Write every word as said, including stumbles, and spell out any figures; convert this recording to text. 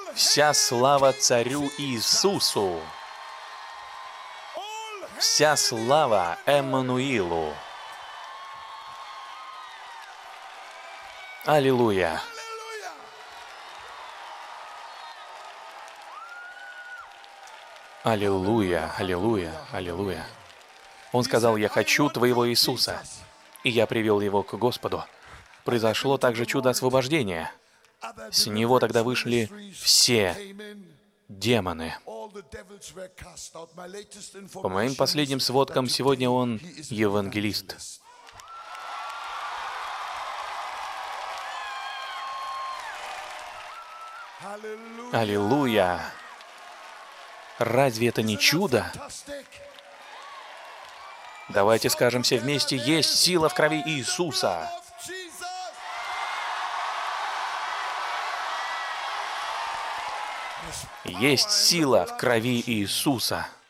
Вся слава Царю Иисусу. Вся слава Эммануилу. Аллилуйя. Аллилуйя, аллилуйя, аллилуйя. Он сказал: «Я хочу твоего Иисуса». И я привел его к Господу. Произошло также чудо освобождения. С него тогда вышли все демоны. По моим последним сводкам, сегодня он евангелист. Аллилуйя! Разве это не чудо? Давайте скажем все вместе: есть сила в крови Иисуса. Есть сила в крови Иисуса.